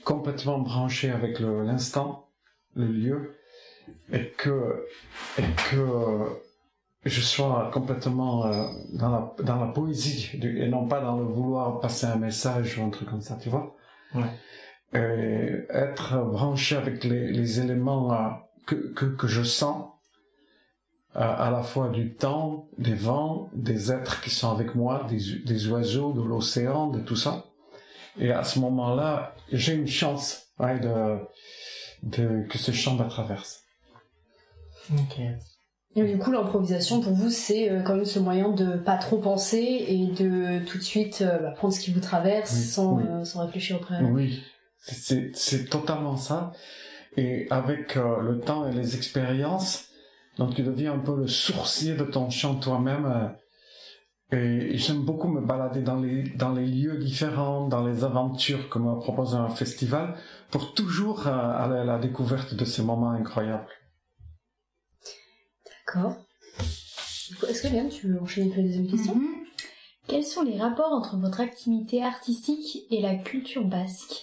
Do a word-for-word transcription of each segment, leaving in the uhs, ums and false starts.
complètement branché avec le, l'instant, le lieu, et que, et que je sois complètement euh, dans la, dans la poésie, et non pas dans le vouloir passer un message ou un truc comme ça, tu vois. Ouais. Et être branché avec les, les éléments euh, que, que, que je sens, euh, à la fois du temps, des vents, des êtres qui sont avec moi, des, des oiseaux, de l'océan, de tout ça. Et à ce moment-là, j'ai une chance ouais, de, de, que ce champ me traverse. Ok. Et du coup, l'improvisation, pour vous, c'est euh, quand même ce moyen de pas trop penser et de tout de suite euh, bah, prendre ce qui vous traverse oui, sans, oui. Euh, sans réfléchir au préalable. Oui, c'est, c'est totalement ça. Et avec euh, le temps et les expériences, donc tu deviens un peu le sourcier de ton chant toi-même. Euh, et, et j'aime beaucoup me balader dans les, dans les lieux différents, dans les aventures que me propose un festival, pour toujours euh, aller à la découverte de ces moments incroyables. D'accord. Est-ce que Léane, tu veux enchaîner avec la deuxième question? Mm-hmm. Quels sont les rapports entre votre activité artistique et la culture basque?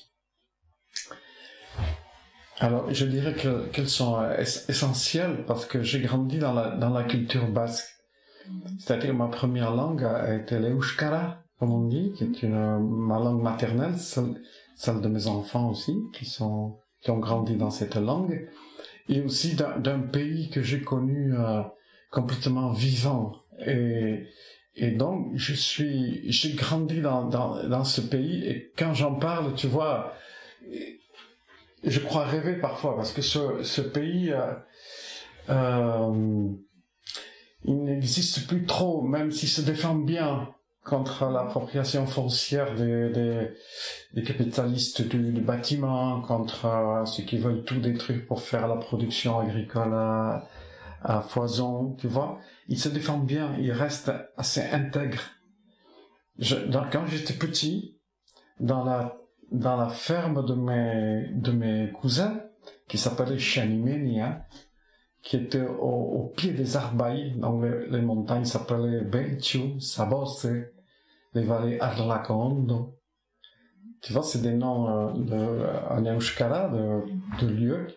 Alors, je dirais que, qu'elles sont essentielles parce que j'ai grandi dans la, dans la culture basque. C'est-à-dire ma première langue a été l'euskara, comme on dit, qui est une, ma langue maternelle, celle, celle de mes enfants aussi, qui sont, qui ont grandi dans cette langue. Et aussi d'un, d'un pays que j'ai connu euh, complètement vivant. Et, et donc, je suis, j'ai grandi dans, dans, dans ce pays et quand j'en parle, tu vois, je crois rêver parfois parce que ce, ce pays, euh, euh, il n'existe plus trop, même s'il se défend bien contre l'appropriation foncière des, des, des capitalistes du, du bâtiment, contre euh, ceux qui veulent tout détruire pour faire la production agricole à, à foison, tu vois. Il se défend bien, il reste assez intègre. Je, donc, quand j'étais petit, dans la, dans la ferme de mes, de mes cousins, qui s'appelait Chanimenia, qui était au, au pied des Arbaï, dans les, les montagnes s'appelaient Belchu, Sabose, les vallées Arlacondo. Tu vois, c'est des noms euh, de, en euskara, de, de lieux.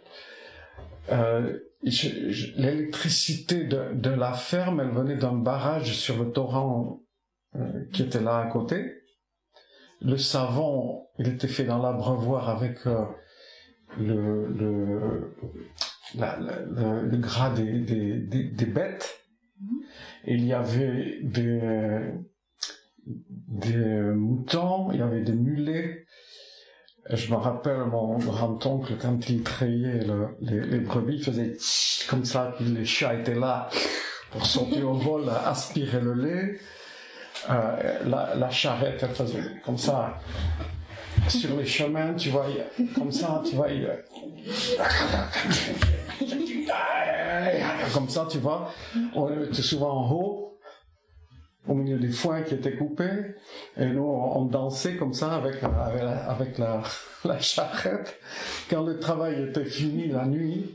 Euh, je, je, l'électricité de, de la ferme, elle venait d'un barrage sur le torrent euh, qui était là à côté. Le savon, il était fait dans l'abreuvoir avec euh, le, le, la, la, le, le gras des, des, des, des bêtes. Et il y avait des, des moutons, il y avait des mulets. Je me rappelle mon grand-oncle, quand il trayait le, les, les brebis, il faisait comme ça, puis les chats étaient là pour sauter au vol, aspirer le lait. Euh, la, la charrette, elle faisait comme ça sur les chemins, tu vois, comme ça, tu vois, il... comme ça, tu vois, on était souvent en haut, au milieu des foins qui étaient coupés, et nous, on dansait comme ça avec, avec, la, avec la, la charrette. Quand le travail était fini la nuit,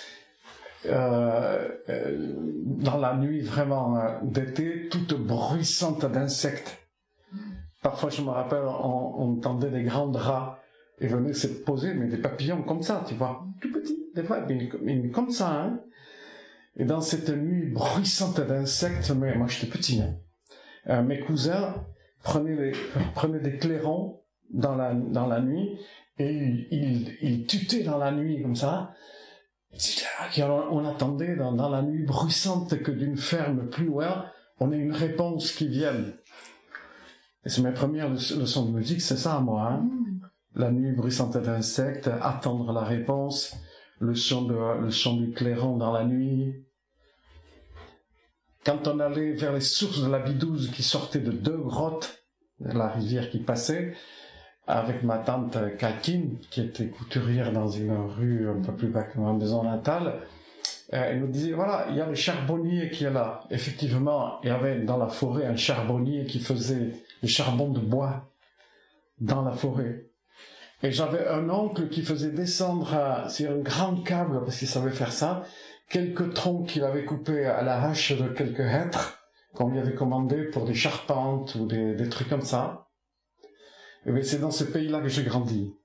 euh, euh, dans la nuit vraiment euh, d'été, toute bruissante d'insectes. Parfois, je me rappelle, on, on entendait des grands draps et venaient se poser, mais des papillons comme ça, tu vois, tout petits, des fois, mais, mais comme ça, hein. Et dans cette nuit bruissante d'insectes, mais moi j'étais petit, hein. Euh, mes cousins prenaient, les, prenaient des clairons dans la, dans la nuit et ils, ils, ils tutaient dans la nuit comme ça. Et on, on attendait dans, dans la nuit bruissante que d'une ferme plus loin, on ait une réponse qui vienne. Et c'est mes premières leçons de musique, c'est ça, moi, hein. La nuit bruissante d'insectes, attendre la réponse, le son, de, le son du clairon dans la nuit. Quand on allait vers les sources de la Bidouze qui sortaient de deux grottes, de la rivière qui passait, avec ma tante Kakine, qui était couturière dans une rue un peu plus bas que ma maison natale, elle nous disait, voilà, il y a le charbonnier qui est là. Effectivement, il y avait dans la forêt un charbonnier qui faisait le charbon de bois dans la forêt. Et j'avais un oncle qui faisait descendre à, sur un grand câble, parce qu'il savait faire ça, quelques troncs qu'il avait coupés à la hache de quelques hêtres, qu'on lui avait commandé pour des charpentes ou des, des trucs comme ça. Et bien c'est dans ce pays-là que j'ai grandi.